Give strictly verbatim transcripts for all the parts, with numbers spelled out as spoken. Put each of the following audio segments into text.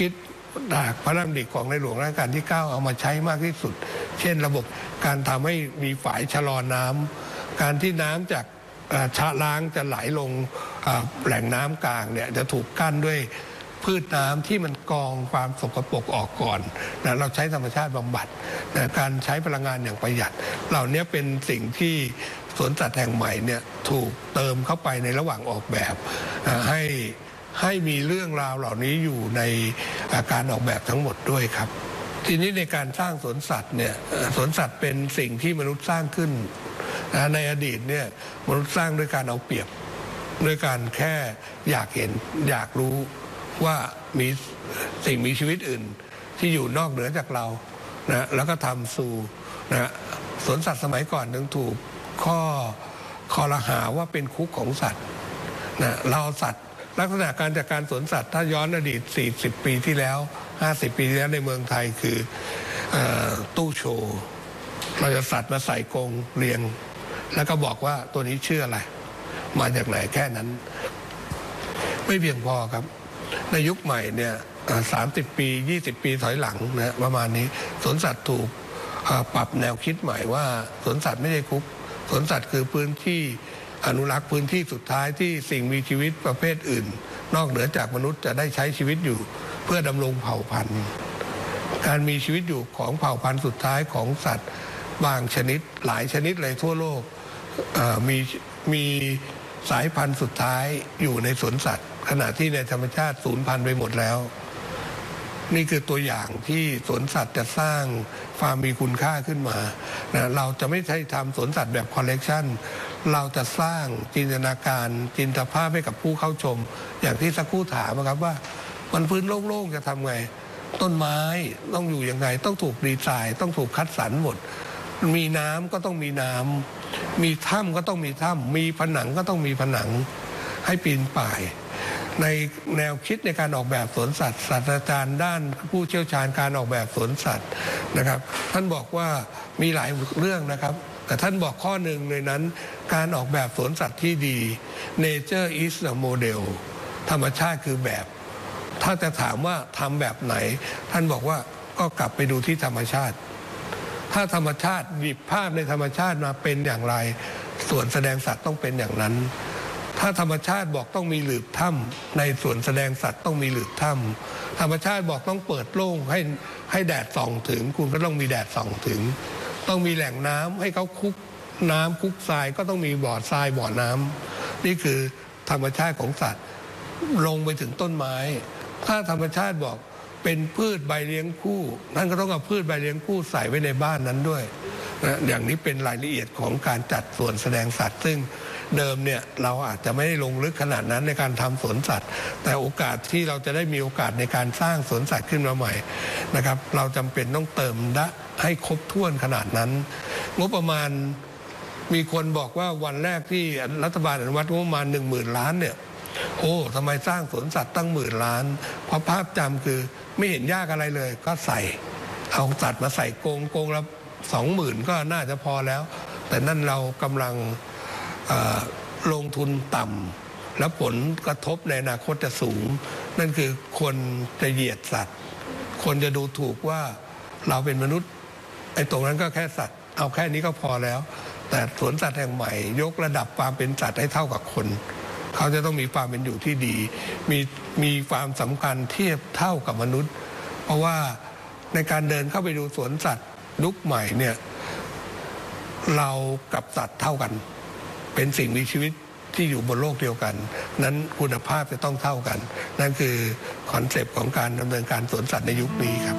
คิดจากพระราชดำริของในหลวงรัชกาลที่เก้าเอามาใช้มากที่สุดเช่นระบบการทำให้มีฝายชะลอน้ำการที่น้ำจากชะล้างจะไหลลงแหล่งน้ำกลางเนี่ยจะถูกกั้นด้วยพืชน้ำที่มันกรองความสกปรกออกก่อนนะเราใช้ธรรมชาติบำบัดนะการใช้พลังงานอย่างประหยัดเหล่านี้เป็นสิ่งที่สวนสัตว์แห่งใหม่เนี่ยถูกเติมเข้าไปในระหว่างออกแบบนะให้ให้มีเรื่องราวเหล่านี้อยู่ในการออกแบบทั้งหมดด้วยครับทีนี้ในการสร้างสวนสัตว์เนี่ยสวนสัตว์เป็นสิ่งที่มนุษย์สร้างขึ้นนะในอดีตเนี่ยมนุษย์สร้างด้วยการเอาเปรียบด้วยการแค่อยากเห็นอยากรู้ว่ามีสิ่งมีชีวิตอื่นที่อยู่นอกเหนือจากเรานะแล้วก็ทำสู่นะสวนสัตว์สมัยก่อนถึงถูกข้อคอรหาว่าเป็นคุกของสัตว์นะเราสัตว์ลักษณะการจัดการสวนสัตว์ถ้าย้อนอดีตสี่สิบปีที่แล้วห้าสิบปีที่แล้วในเมืองไทยคือตู้โชว์เราจะสัตว์มาใส่กรงเรียงแล้วก็บอกว่าตัวนี้ชื่ออะไรมาจากไหนแค่นั้นไม่เพียงพอครับในยุคใหม่เนี่ยสามสิบปียี่สิบปีถอยหลังนะประมาณนี้สวนสัตว์ถูกปรับแนวคิดใหม่ว่าสวนสัตว์ไม่ใช่คุกสวนสัตว์คือพื้นที่อนุรักษ์พื้นที่สุดท้ายที่สิ่งมีชีวิตประเภทอื่นนอกเหนือจากมนุษย์จะได้ใช้ชีวิตอยู่เพื่อดำรงเผ่าพันธุ์การมีชีวิตอยู่ของเผ่าพันธุ์สุดท้ายของสัตว์บางชนิดหลายชนิดเลยทั่วโลกมีมีสายพันธุ์สุดท้ายอยู่ในสวนสัตว์ขณะที่ในธรรมชาติสูญพันธุ์ไปหมดแล้วนี่คือตัวอย่างที่สวนสัตว์จะสร้างความมีคุณค่าขึ้นมานะเราจะไม่ใช่ทำสวนสัตว์แบบคอลเลกชันเราจะสร้างจินตนาการจินตภาพให้กับผู้เข้าชมอย่างที่สักครู่ถามนะครับว่ามันพื้นโล่งๆจะทำไงต้นไม้ต้องอยู่ยังไงต้องถูกดีไซน์ต้องถูกคัดสรรหมดมีน้ำก็ต้องมีน้ำมีถ้ำก็ต้องมีถ้ำมีผนังก็ต้องมีผนังให้ปีนป่ายในแนวคิดในการออกแบบสวนสัตว์ศาสตราจารย์ด้านผู้เชี่ยวชาญการออกแบบสวนสัตว์นะครับท่านบอกว่ามีหลายเรื่องนะครับแต่ท่านบอกข้อหนึ่งในนั้นการออกแบบสวนสัตว์ที่ดี nature is the model ธรรมชาติคือแบบถ้าจะถามว่าทำแบบไหนท่านบอกว่าก็กลับไปดูที่ธรรมชาติถ้าธรรมชาติหยิบภาพในธรรมชาติมาเป็นอย่างไรส่วนแสดงสัตว์ต้องเป็นอย่างนั้นถ้าธรรมชาติบอกต้องมีหลืบถ้ำในส่วนแสดงสัตว์ต้องมีหลืบถ้ำธรรมชาติบอกต้องเปิดโล่งให้ให้แดดส่องถึงคุณก็ต้องมีแดดส่องถึงต้องมีแหล่งน้ำให้เขาคุกน้ำคุกทรายก็ต้องมีบ่อทรายบ่อน้ำนี่คือธรรมชาติของสัตว์ลงไปถึงต้นไม้ถ้าธรรมชาติบอกเป็นพืชใบเลี้ยงคู่นั่นก็ต้องเอาพืชใบเลี้ยงคู่ใส่ไว้ในบ้านนั้นด้วยนะอย่างนี้เป็นรายละเอียดของการจัดสวนแสดงสัตว์ซึ่งเดิมเนี่ยเราอาจจะไม่ได้ลงลึกขนาดนั้นในการทำสวนสัตว์แต่โอกาสที่เราจะได้มีโอกาสในการสร้างสวนสัตว์ขึ้นมาใหม่นะครับเราจำเป็นต้องเติมดะให้ครบถ้วนขนาดนั้นงบประมาณมีคนบอกว่าวันแรกที่รัฐบาลอนุมัติงบประมาณหนึ่งหมื่นล้านเนี่ยโอ้ทำไมสร้างสวนสัตว์ตั้งหมื่นล้านเพราะภาพจำคือไม่เห็นยากอะไรเลยก็ใส่เอาสัตว์มาใส่กรงกรงละสองหมื่นก็น่าจะพอแล้วแต่นั่นเรากำลังลงทุนต่ำแล้วผลกระทบในอนาคตจะสูงนั่นคือคนจะเหยียดสัตว์คนจะดูถูกว่าเราเป็นมนุษย์ไอ้ตรงนั้นก็แค่สัตว์เอาแค่นี้ก็พอแล้วแต่สวนสัตว์แห่งใหม่ยกระดับความเป็นสัตว์ให้เท่ากับคนเขาจะต้องมีความเป็นอยู่ที่ดีมีมีความสำคัญเทียบเท่ากับมนุษย์เพราะว่าในการเดินเข้าไปดูสวนสัตว์ยุคใหม่เนี่ยเรากับสัตว์เท่ากันเป็นสิ่งมีชีวิตที่อยู่บนโลกเดียวกันนั้นคุณภาพจะต้องเท่ากันนั่นคือคอนเซปต์ของการดำเนินการสวนสัตว์ในยุคนี้ครับ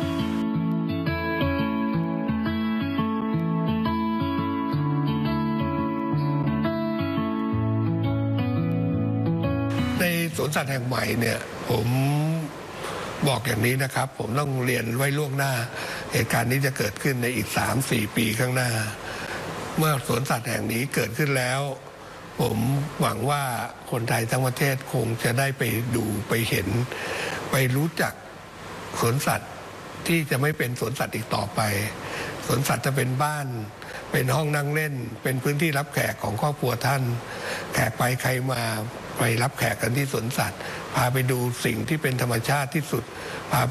ในสวนสัตว์แห่งใหม่เนี่ยผมบอกอย่างนี้นะครับผมต้องเรียนไว้ล่วงหน้าเหตุการณ์นี้จะเกิดขึ้นในอีก สามถึงสี่ ปีข้างหน้าเมื่อสวนสัตว์แห่งนี้เกิดขึ้นแล้วผมหวังว่าคนไทยทั้งประเทศคงจะได้ไปดูไปเห็นไปรู้จักสวนสัตว์ที่จะไม่เป็นสวนสัตว์อีกต่อไปสวนสัตว์จะเป็นบ้านเป็นห้องนั่งเล่นเป็นพื้นที่รับแขกของครอบครัวท่านแขกไปใครมาไปรับแขกกันที่สวนสัตว์พาไปดูสิ่งที่เป็นธรรมชาติที่สุดพา